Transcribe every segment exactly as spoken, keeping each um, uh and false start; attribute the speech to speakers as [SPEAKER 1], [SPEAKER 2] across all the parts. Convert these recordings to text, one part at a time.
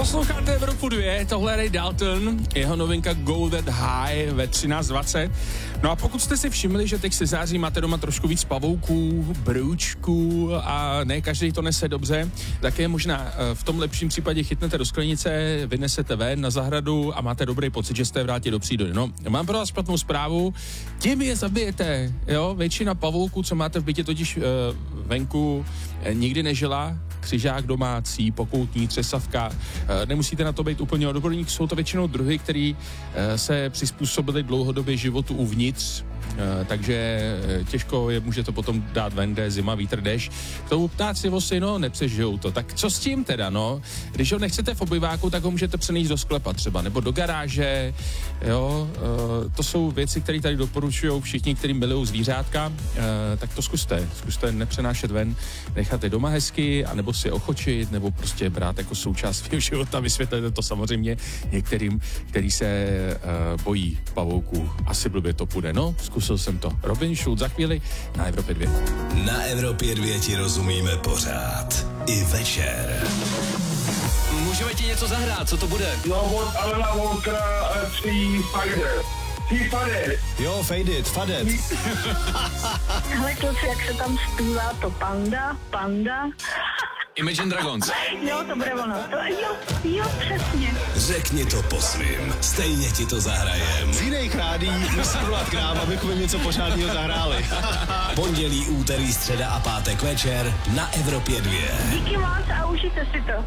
[SPEAKER 1] Posloucháte Evropu dva, tohle je Ray Dalton, jeho novinka Go That High ve třináct dvacet. No a pokud jste si všimli, že teď se září máte doma trošku víc pavouků, broučků a ne každý to nese dobře, tak je možná v tom lepším případě chytnete do sklenice, vynesete ven na zahradu a máte dobrý pocit, že jste vrátili do přírody. No, mám pro vás špatnou zprávu, tím je zabijete, jo, většina pavouků, co máte v bytě totiž uh, venku, nikdy nežila, křižák domácí, pokoutní, třesavka. Nemusíte na to být úplně odborník, jsou to většinou druhy, které se přizpůsobily dlouhodobě životu uvnitř, takže těžko je můžete potom dát ven, jde zima, vítr, déšť. K tomu ptáci vosy, no, nepřežijou to. Tak co s tím teda, no? Když ho nechcete v obyváku, tak ho můžete přenést do sklepa třeba, nebo do garáže, jo. To jsou věci, které tady doporučují všichni, kteří milují zvířátka, tak to zkuste. Zkuste nepřenášet ven, nechat je doma hezky, anebo si ochočit, nebo prostě brát jako součást svého života. Vysvětlete to samozřejmě některým, který se uh, bojí pavouků. Asi blbě to půjde. No, zkusil jsem to. Robin Schulz za chvíli na Evropě dva.
[SPEAKER 2] Na Evropě dva ti rozumíme pořád. I večer.
[SPEAKER 3] Můžeme ti něco zahrát, co to bude?
[SPEAKER 4] No, od Alana Walkera tří Fader. Tří Fader.
[SPEAKER 3] Jo, Fade It, Fadet.
[SPEAKER 5] Hele kluci, jak se tam zpívá to Panda, Panda.
[SPEAKER 3] Imagine Dragons.
[SPEAKER 5] Jo, to bude ono. To, jo, jo, přesně.
[SPEAKER 2] Řekni to po svým, stejně ti to zahrajem.
[SPEAKER 3] Z jiných rádí musí volat k nám, abychom něco pořádného zahráli.
[SPEAKER 2] Pondělí, úterý, středa a pátek večer na Evropě dva.
[SPEAKER 5] Díky moc a užijte si to.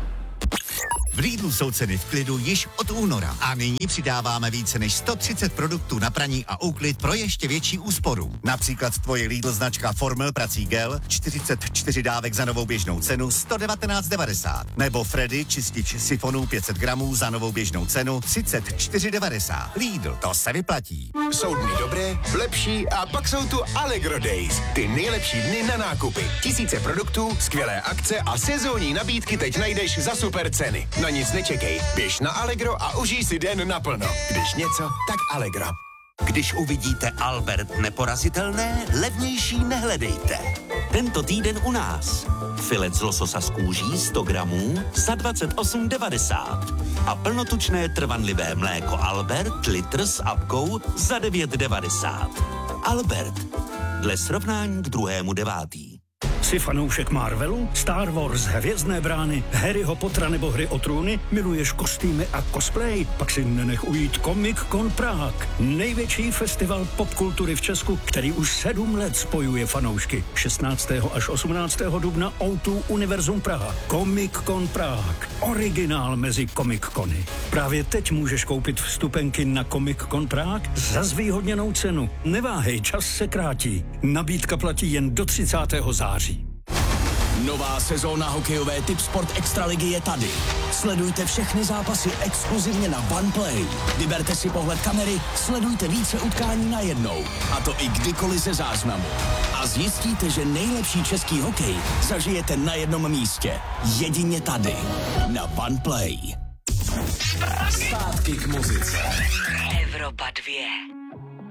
[SPEAKER 6] V Lidlu jsou ceny v klidu již od února a nyní přidáváme více než sto třicet produktů na praní a úklid pro ještě větší úsporu. Například tvoje Lidl značka Formel prací gel, čtyřicet čtyři dávek za novou běžnou cenu sto devatenáct devadesát. Nebo Freddy čistič sifonů pět set gramů za novou běžnou cenu třicet čtyři devadesát. Lidl, to se vyplatí.
[SPEAKER 7] Jsou dny dobré, lepší a pak jsou tu Allegro Days. Ty nejlepší dny na nákupy. Tisíce produktů, skvělé akce a sezónní nabídky teď najdeš za super ceny. Na nic nečekej, běž na Allegro a užij si den naplno. Když něco, tak Allegro.
[SPEAKER 8] Když uvidíte Albert neporazitelné, levnější nehledejte. Tento týden u nás. Filet z lososa z kůží sto gramů za dvacet osm devadesát. A plnotučné trvanlivé mléko Albert litr s apkou za devět devadesát. Albert. Dle srovnání k druhému devátý.
[SPEAKER 9] Jsi fanoušek Marvelu, Star Wars, Hvězdné brány, Harryho Pottera nebo Hry o trůny? Miluješ kostýmy a cosplay? Pak si nenech ujít Comic Con Prague. Největší festival popkultury v Česku, který už sedm let spojuje fanoušky. šestnáctého až osmnáctého dubna ó dva Univerzum Praha. Comic Con Prague. Originál mezi Comic Cony. Právě teď můžeš koupit vstupenky na Comic Con Prague za zvýhodněnou cenu. Neváhej, čas se krátí. Nabídka platí jen do třicátého září.
[SPEAKER 2] Nová sezóna hokejové Tipsport Extraligy je tady. Sledujte všechny zápasy exkluzivně na OnePlay. Vyberte si pohled kamery, sledujte více utkání najednou. A to i kdykoliv ze záznamu. A zjistíte, že nejlepší český hokej zažijete na jednom místě. Jedině tady. Na OnePlay. Zpátky k muzice.
[SPEAKER 10] Evropa dva.